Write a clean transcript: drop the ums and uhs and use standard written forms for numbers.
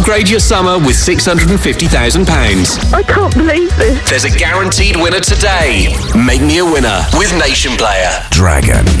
Upgrade your summer with £650,000. I can't believe this. There's a guaranteed winner today. Make me a winner with Nation Player. Dragon.